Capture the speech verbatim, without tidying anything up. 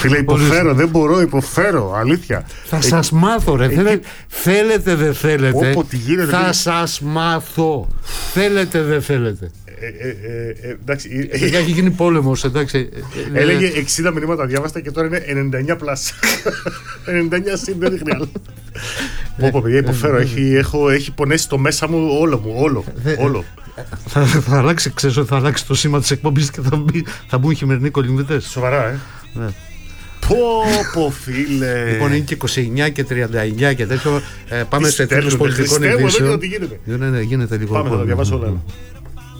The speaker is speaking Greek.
Φίλε, υποφέρω, δεν μπορώ, υποφέρω, αλήθεια. Θα σας μάθω, ρε. Θέλετε, δεν θέλετε. Θα σας μάθω. Θέλετε, δεν θέλετε. Ε, ε, ε, εντάξει. Έχει γίνει πόλεμος, εντάξει. Έλεγε εξήντα μηνύματα διάβαστα και τώρα είναι ενενήντα εννιά πλάς. ενενήντα εννιά συν, δεν δείχνει άλλο. Πω πω παιδιά, υποφέρω, έχει πονέσει το μέσα μου όλο μου, όλο, όλο. Θα αλλάξει, ξέρεις ότι θα αλλάξει το σήμα της εκπομπής και θα μπουν χειμερινοί κολυμβητές. Σοβαρά, ε. Πω πω φίλε. Λοιπόν, είναι και είκοσι εννιά και τριάντα εννιά και τέτοιο. Πάμε σε τέλος πολιτικών ειδήσεων. Πιστεύω ότι γίνεται. Ναι, ναι, γίνεται λίγο. Πάμε, θα τα διαβάσω όλα.